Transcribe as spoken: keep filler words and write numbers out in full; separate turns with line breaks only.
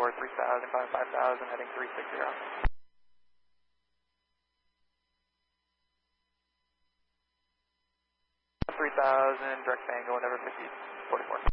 four, three thousand, five five thousand, heading three six zero. three thousand, direct fan going over fifty, forty-four.